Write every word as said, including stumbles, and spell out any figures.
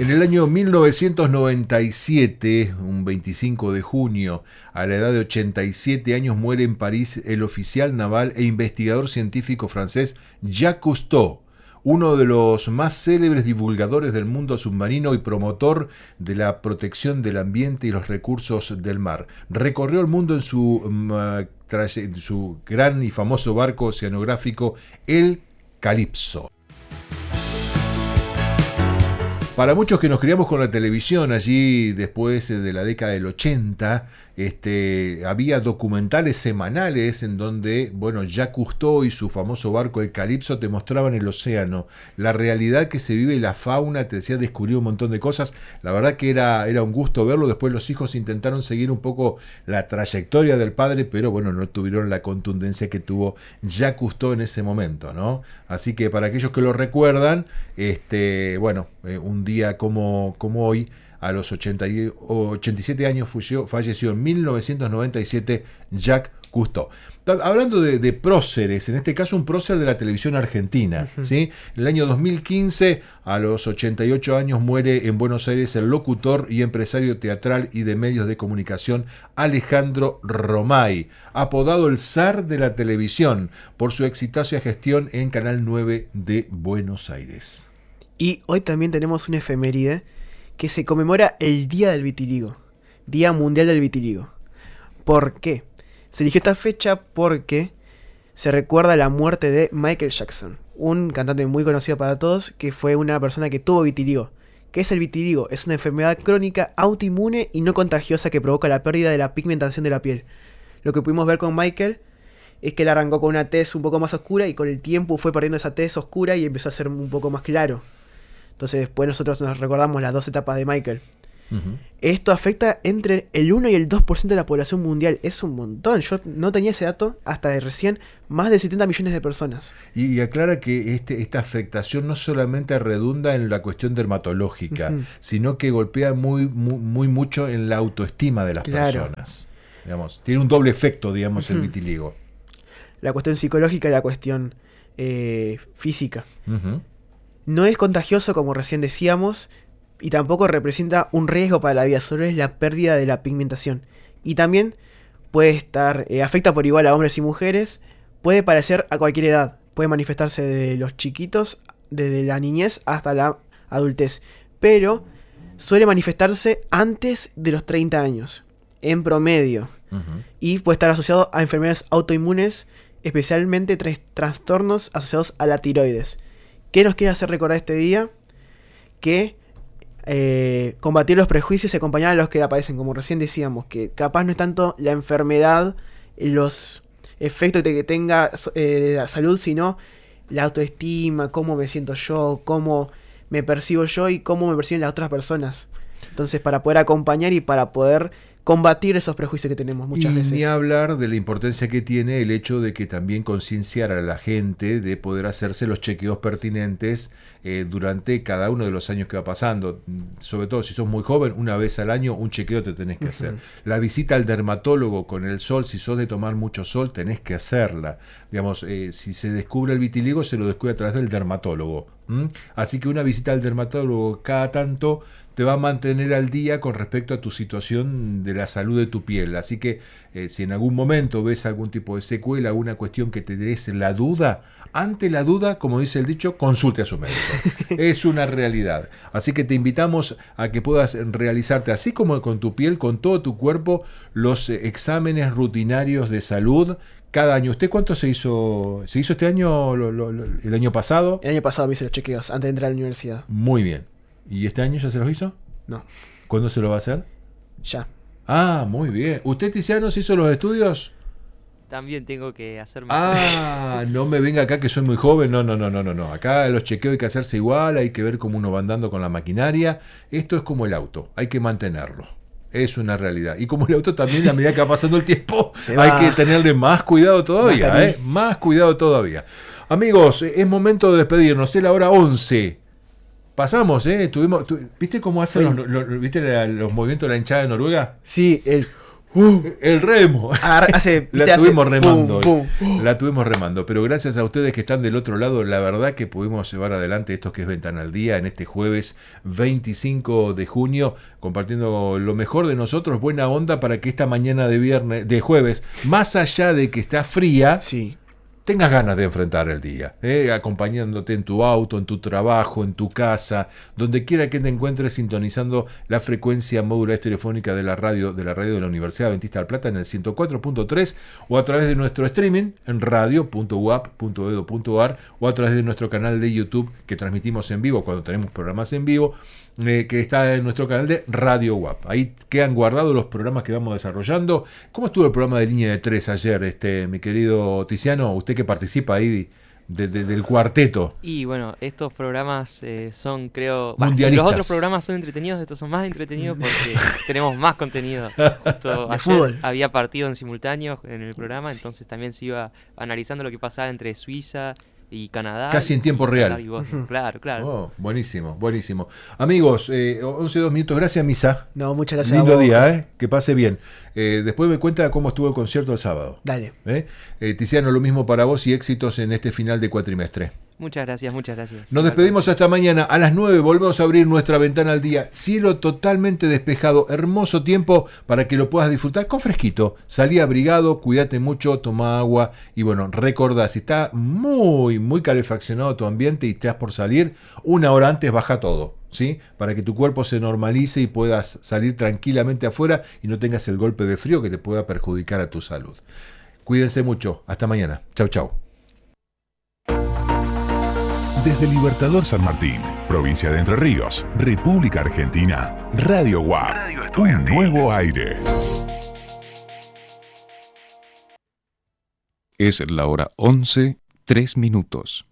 En el año mil novecientos noventa y siete, un veinticinco de junio, a la edad de ochenta y siete años, muere en París el oficial naval e investigador científico francés Jacques Cousteau, uno de los más célebres divulgadores del mundo submarino y promotor de la protección del ambiente y los recursos del mar. Recorrió el mundo en su, uh, traye- su gran y famoso barco oceanográfico, el Calypso. Para muchos que nos criamos con la televisión allí después de la década del ochenta, este, había documentales semanales en donde, bueno, Jacques Cousteau y su famoso barco el Calypso te mostraban el océano, la realidad que se vive y la fauna, te decía descubrir un montón de cosas. La verdad que era, era un gusto verlo. Después los hijos intentaron seguir un poco la trayectoria del padre, pero bueno, no tuvieron la contundencia que tuvo Jacques Cousteau en ese momento, ¿no? Así que para aquellos que lo recuerdan, este, bueno, eh, un día como, como hoy, a los ochenta y siete años, falleció, falleció en mil novecientos noventa y siete Jacques Cousteau. Hablando de, de próceres, en este caso un prócer de la televisión argentina, uh-huh. ¿sí? En el año dos mil quince, a los ochenta y ocho años, muere en Buenos Aires el locutor y empresario teatral y de medios de comunicación Alejandro Romay, apodado el zar de la televisión por su exitosa gestión en Canal nueve de Buenos Aires. Y hoy también tenemos una efeméride que se conmemora el Día del Vitiligo, Día Mundial del Vitiligo. ¿Por qué? Se eligió esta fecha porque se recuerda la muerte de Michael Jackson, un cantante muy conocido para todos, que fue una persona que tuvo vitiligo. ¿Qué es el vitiligo? Es una enfermedad crónica autoinmune y no contagiosa que provoca la pérdida de la pigmentación de la piel. Lo que pudimos ver con Michael es que él arrancó con una tez un poco más oscura y con el tiempo fue perdiendo esa tez oscura y empezó a ser un poco más claro. Entonces después nosotros nos recordamos las dos etapas de Michael. Uh-huh. Esto afecta entre el uno y el dos por ciento de la población mundial. Es un montón. Yo no tenía ese dato hasta de recién. Más de setenta millones de personas. Y, y aclara que este, esta afectación no solamente redunda en la cuestión dermatológica, uh-huh. sino que golpea muy, muy, muy mucho en la autoestima de las claro. personas. Digamos, tiene un doble efecto, digamos, uh-huh. el vitiligo. La cuestión psicológica y la cuestión eh, física. Uh-huh. No es contagioso, como recién decíamos, y tampoco representa un riesgo para la vida, solo es la pérdida de la pigmentación. Y también puede estar, eh, afecta por igual a hombres y mujeres, puede aparecer a cualquier edad, puede manifestarse de los chiquitos, desde la niñez hasta la adultez, pero suele manifestarse antes de los treinta años, en promedio, uh-huh. y puede estar asociado a enfermedades autoinmunes, especialmente tras trastornos asociados a la tiroides. ¿Qué nos quiere hacer recordar este día? Que eh, combatir los prejuicios y acompañar a los que aparecen, como recién decíamos, que capaz no es tanto la enfermedad, los efectos de que tenga eh, la salud, sino la autoestima, cómo me siento yo, cómo me percibo yo y cómo me perciben las otras personas. Entonces, para poder acompañar y para poder combatir esos prejuicios que tenemos muchas y veces. Ni hablar de la importancia que tiene el hecho de que también concienciar a la gente de poder hacerse los chequeos pertinentes eh, durante cada uno de los años que va pasando. Sobre todo si sos muy joven, una vez al año un chequeo te tenés que uh-huh. hacer. La visita al dermatólogo con el sol, si sos de tomar mucho sol, tenés que hacerla. Digamos, eh, si se descubre el vitiligo, se lo descubre a través del dermatólogo. ¿Mm? Así que una visita al dermatólogo cada tanto te va a mantener al día con respecto a tu situación de la salud de tu piel. Así que eh, si en algún momento ves algún tipo de secuela, alguna cuestión que te des la duda, ante la duda, como dice el dicho, consulte a su médico. Es una realidad. Así que te invitamos a que puedas realizarte, así como con tu piel, con todo tu cuerpo, los eh, exámenes rutinarios de salud cada año. ¿Usted cuánto se hizo? ¿Se hizo este año, lo, lo, lo, el año pasado? El año pasado me hice los chequeos antes de entrar a la universidad. Muy bien. ¿Y este año ya se los hizo? No. ¿Cuándo se lo va a hacer? Ya. Ah, muy bien. ¿Usted, Tiziano, se hizo los estudios? También tengo que hacerme. Ah, no me venga acá que soy muy joven. No, no, no, no, no, no. Acá los chequeos hay que hacerse igual, hay que ver cómo uno va andando con la maquinaria. Esto es como el auto, hay que mantenerlo. Es una realidad. Y como el auto también, a medida que va pasando el tiempo, hay que tenerle más cuidado todavía, más, ¿eh? Más cuidado todavía. Amigos, es momento de despedirnos. Es la hora once. Pasamos, ¿eh? Tuvimos, tu, ¿Viste cómo hacen los, los, ¿viste la, los movimientos de la hinchada de Noruega? Sí, el... Uh, el remo. Agar- hace, La viste, hace tuvimos pum, remando hoy. pum, pum. La tuvimos remando. Pero gracias a ustedes que están del otro lado, la verdad que pudimos llevar adelante esto que es Ventana al Día en este jueves veinticinco de junio, compartiendo lo mejor de nosotros, buena onda para que esta mañana de viernes, de jueves, más allá de que está fría, Sí. tengas ganas de enfrentar el día, ¿eh? Acompañándote en tu auto, en tu trabajo, en tu casa, donde quiera que te encuentres sintonizando la frecuencia módula telefónica de la radio de la radio de la Universidad Adventista del Plata en el ciento cuatro punto tres o a través de nuestro streaming en radio punto u a p punto edu punto a r o a través de nuestro canal de YouTube que transmitimos en vivo cuando tenemos programas en vivo, eh, que está en nuestro canal de Radio U A P. Ahí quedan guardados los programas que vamos desarrollando. ¿Cómo estuvo el programa de Línea de Tres ayer, este, mi querido Tiziano? Usted que participa ahí de, de, del cuarteto. Y bueno, estos programas eh, son, creo... bah, si Mundialistas. los otros programas son entretenidos, estos son más entretenidos porque tenemos más contenido. Justo De ayer fútbol. había partido en simultáneo en el programa, entonces también se iba analizando lo que pasaba entre Suiza y Canadá. Casi en tiempo real. Y Bosnia. Claro, claro. Oh, buenísimo, buenísimo. Amigos, eh, once dos minutos. Gracias, Misa. No, muchas gracias. a Lindo vos. día, ¿eh? Que pase bien. Eh, después me cuenta cómo estuvo el concierto el sábado. Dale. ¿Eh? Eh, Tiziano, lo mismo para vos y éxitos en este final de cuatrimestre. Muchas gracias, muchas gracias. Nos despedimos hasta mañana. A las nueve volvemos a abrir nuestra ventana al día. Cielo totalmente despejado. Hermoso tiempo para que lo puedas disfrutar con fresquito. Salí abrigado, cuídate mucho, toma agua. Y bueno, recordá, si está muy, muy calefaccionado tu ambiente y te das por salir, una hora antes baja todo, ¿sí? Para que tu cuerpo se normalice y puedas salir tranquilamente afuera y no tengas el golpe de frío que te pueda perjudicar a tu salud. Cuídense mucho. Hasta mañana. Chau, chau. Desde Libertador San Martín, provincia de Entre Ríos, República Argentina, Radio U A P, un nuevo aire. Es la hora once, tres minutos.